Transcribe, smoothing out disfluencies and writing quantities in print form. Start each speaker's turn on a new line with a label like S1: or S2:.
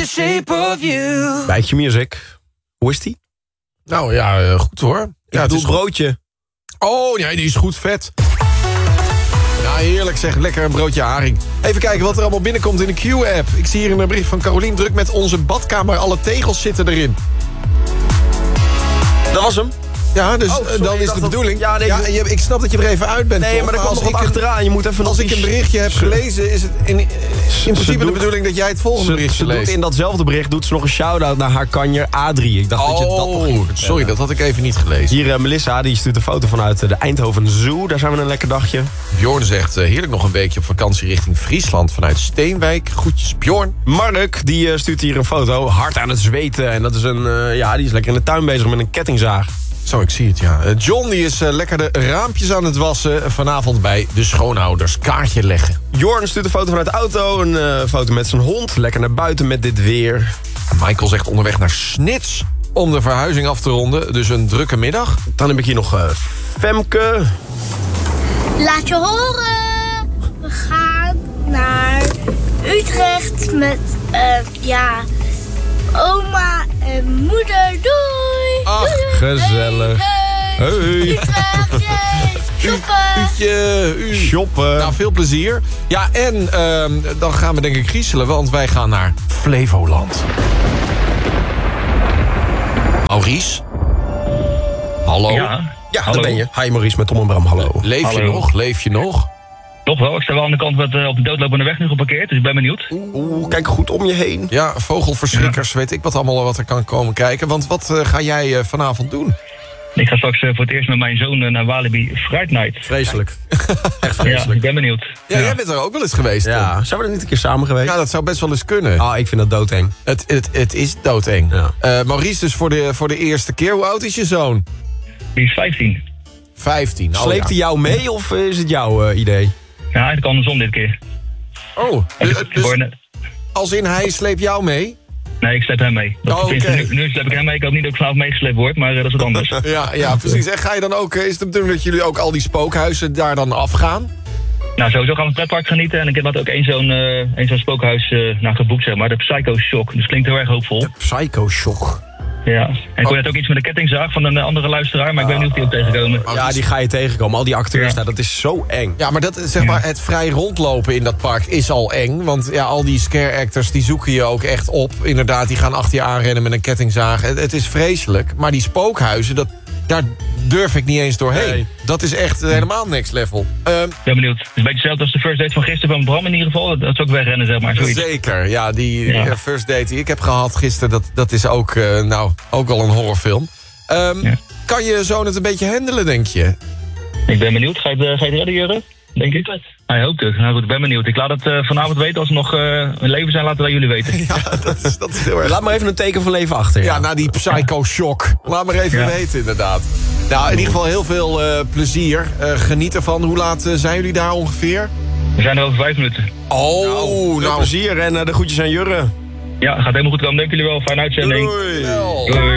S1: the shape of you.
S2: Bijtje Music. Hoe is die?
S3: Nou ja, goed hoor. Ja,
S2: het is
S3: goed.
S2: broodje.
S3: Oh, nee, die is goed vet. Ja, heerlijk zeg. Lekker een broodje haring. Even kijken wat er allemaal binnenkomt in de Q-app. Ik zie hier een bericht van Carolien. Druk met onze badkamer. Alle tegels zitten erin.
S2: Dat was hem.
S3: Ja, dus
S2: sorry,
S3: dan
S2: ik
S3: is
S2: dacht
S3: de
S2: dat-
S3: bedoeling.
S2: Ja, nee,
S3: ik snap dat je er even uit bent.
S2: Nee,
S3: Tom,
S2: maar er komt nog
S3: als
S2: wat
S3: ik
S2: achteraan. Je moet even
S3: Als ik een berichtje heb gelezen, is het in principe de bedoeling dat jij het volgende berichtje
S2: Ze doet
S3: leest.
S2: in datzelfde bericht doet ze nog een shout-out naar haar kanjer Adrie. Ik dacht dat je dat nog ging vertellen.
S3: sorry, dat had ik even niet gelezen.
S2: Hier Melissa, die stuurt een foto vanuit de Eindhoven Zoo. Daar zijn we een lekker dagje.
S3: Bjorn zegt heerlijk nog een weekje op vakantie richting Friesland vanuit Steenwijk. Groetjes Bjorn.
S2: Mark, die stuurt hier een foto. Hard aan het zweten. En dat is die is lekker in de tuin bezig met een kettingzaag.
S3: Zo, ik zie het, ja. John die is lekker de raampjes aan het wassen. Vanavond bij de schoonouders. Kaartje leggen.
S2: Jorn stuurt een foto vanuit de auto. Een foto met zijn hond. Lekker naar buiten met dit weer.
S3: Michael zegt onderweg naar Snits om de verhuizing af te ronden. Dus een drukke middag.
S2: Dan heb ik hier nog Femke.
S4: Laat je horen. We gaan naar Utrecht met, oma en moeder. Doei.
S3: Ach,
S4: Doei.
S2: gezellig.
S4: Hey.
S2: Hey.
S4: Utrecht, yay. Shoppen.
S2: Shoppen.
S3: Nou, veel plezier. Ja, en dan gaan we denk ik griezelen, want wij gaan naar Flevoland. Maurice? Hallo?
S5: Ja,
S2: Ja,
S5: hallo.
S2: daar ben je. Hi Maurice met Tom en Bram, hallo.
S3: Leef je
S5: Hallo.
S3: nog? Leef je nog?
S5: Toch wel. Ik sta wel aan de kant op de doodlopende weg nu geparkeerd, dus ik ben benieuwd.
S2: Oeh, kijk goed om je heen.
S3: Ja, vogelverschrikkers, weet ik wat allemaal wat er kan komen kijken. Want wat ga jij vanavond doen?
S5: Ik ga straks voor het eerst met mijn zoon naar Walibi Friday Night.
S2: Vreselijk. Echt
S5: Ja,
S2: vreselijk.
S5: ik ben benieuwd.
S3: Ja, jij bent er ook wel eens geweest, Tom.
S2: Ja, zijn we er niet een keer samen geweest?
S3: Ja, dat zou best wel eens kunnen.
S2: Ah, ik vind dat doodeng.
S3: Het is doodeng.
S2: Ja.
S3: Maurice, dus voor de eerste keer. Hoe oud is je zoon?
S5: Die is 15.
S3: 15.
S2: Sleept hij jou mee of is het jouw idee?
S5: Ja, het kan andersom dit keer.
S3: Oh,
S5: Ik hoor net-
S3: als in hij sleept jou mee?
S5: Nee, ik sleep hem mee.
S3: Oh, oké.
S5: Nu sleep ik hem mee. Ik hoop niet dat ik vanavond meegesleept word, maar dat is wat anders.
S3: Ja, precies. En ga je dan ook, is het de bedoeling dat jullie ook al die spookhuizen daar dan afgaan?
S5: Nou, sowieso gaan we het pretpark genieten. En ik heb ook één zo'n spookhuis geboekt, zeg maar. De Psycho Shock. Dus klinkt heel erg hoopvol.
S2: Psycho Shock.
S5: Ja. En ik hoor net ook iets met een kettingzaag van een andere luisteraar, maar ik weet niet of die ook tegenkomen.
S2: Ja, die ga je tegenkomen. Al die acteurs,
S5: Ja.
S2: nou, dat is zo eng.
S3: Ja, maar dat, zeg maar, het vrij rondlopen in dat park is al eng. Want ja, al die scare actors die zoeken je ook echt op. Inderdaad, die gaan achter je aanrennen met een kettingzaag. Het is vreselijk. Maar die spookhuizen, daar durf ik niet eens doorheen.
S2: Nee.
S3: Dat is echt helemaal next level.
S5: Ik ben benieuwd. Het is een beetje hetzelfde als de first date van gisteren van Bram in ieder geval. Dat is ook wegrennen, zeg maar. Zoiets.
S3: Zeker, ja, die
S5: Ja.
S3: first date die ik heb gehad gisteren, dat is ook, ook wel een horrorfilm.
S5: Ja.
S3: Kan je zoon het een beetje handelen, denk je?
S5: Ik ben benieuwd. Ga je het redden, Jurre? Denk ik. Hij hoopt het. Nou goed, ik ben benieuwd. Ik laat het vanavond weten. Als we nog in leven zijn, laten we dat jullie weten.
S3: Ja, dat is heel erg.
S2: Laat maar even een teken van leven achter.
S3: Ja, na die psycho-shock. Laat maar even
S5: Ja.
S3: weten, inderdaad. Nou, in ieder geval heel veel plezier. Geniet ervan. Hoe laat zijn jullie daar ongeveer?
S5: We zijn er over 5 minuten.
S3: Oh,
S2: Veel plezier en de groetjes aan Jurre.
S5: Ja, gaat helemaal goed komen. Dank jullie wel. Fijne uitzending.
S3: Doei.
S5: Doei.